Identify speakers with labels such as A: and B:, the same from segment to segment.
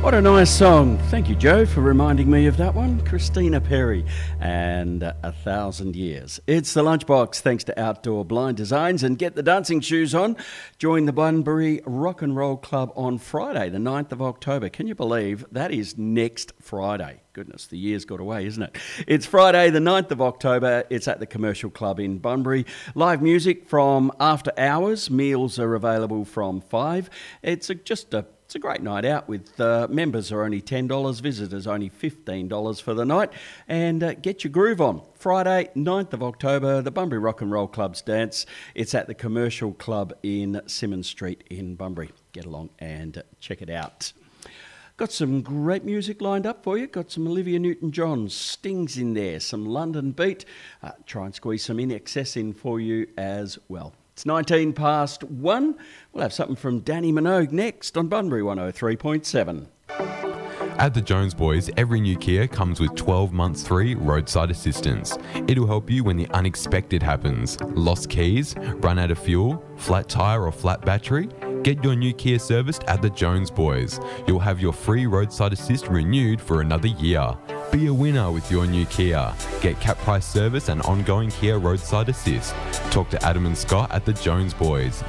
A: What a nice song. Thank you, Joe, for reminding me of that one. Christina Perri and 1,000 Years. It's the Lunchbox, thanks to Outdoor Blind Designs. And get the dancing shoes on. Join the Bunbury Rock and Roll Club on Friday, the 9th of October. Can you believe that is next Friday? Goodness, the year's got away, isn't it? It's Friday, the 9th of October. It's at the Commercial Club in Bunbury. Live music from after hours. Meals are available from 5. It's a great night out with members are only $10, visitors only $15 for the night. And get your groove on. Friday, 9th of October, the Bunbury Rock and Roll Club's dance. It's at the Commercial Club in Symonds Street in Bunbury. Get along and check it out. Got some great music lined up for you. Got some Olivia Newton-John, Stings in there, some London Beat. Try and squeeze some In Excess in for you as well. It's 19 past 1. We'll have something from Danny Minogue next on Bunbury 103.7.
B: At the Jones Boys, every new Kia comes with 12 months free roadside assistance. It'll help you when the unexpected happens. Lost keys, run out of fuel, flat tyre or flat battery. Get your new Kia serviced at the Jones Boys. You'll have your free roadside assist renewed for another year. Be a winner with your new Kia. Get cap price service and ongoing Kia roadside assist. Talk to Adam and Scott at the Jones Boys,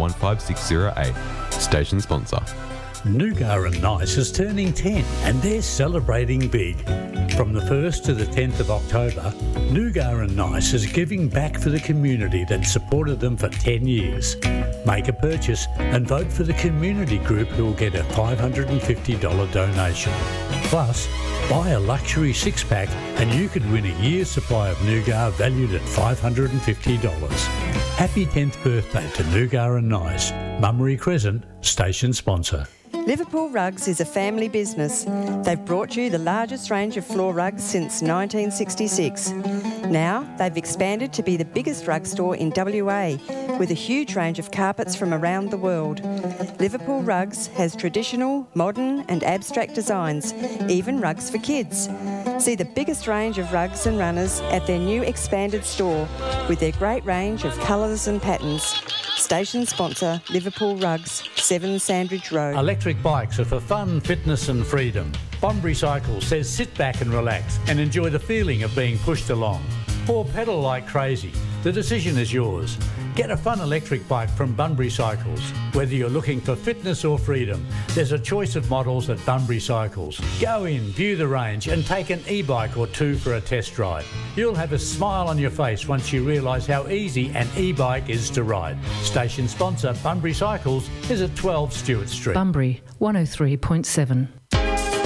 B: DL15608. Station sponsor.
C: Nougat and Nice is turning 10 and they're celebrating big. From the 1st to the 10th of October, Nougat and Nice is giving back for the community that supported them for 10 years. Make a purchase and vote for the community group who will get a $550 donation. Plus, buy a luxury 6-pack and you could win a year's supply of Nougat valued at $550. Happy 10th birthday to Nougat and Nice. Mummery Crescent, station sponsor.
D: Liverpool Rugs is a family business. They've brought you the largest range of floor rugs since 1966. Now they've expanded to be the biggest rug store in WA with a huge range of carpets from around the world. Liverpool Rugs has traditional, modern and abstract designs, even rugs for kids. See the biggest range of rugs and runners at their new expanded store with their great range of colours and patterns. Station sponsor, Liverpool Rugs, 7 Sandridge Road.
C: Electric bikes are for fun, fitness and freedom. Bunbury Cycles says sit back and relax and enjoy the feeling of being pushed along. Or pedal like crazy. The decision is yours. Get a fun electric bike from Bunbury Cycles. Whether you're looking for fitness or freedom, there's a choice of models at Bunbury Cycles. Go in, view the range and take an e-bike or two for a test drive. You'll have a smile on your face once you realise how easy an e-bike is to ride. Station sponsor Bunbury Cycles is at 12 Stewart Street.
E: Bunbury 103.7.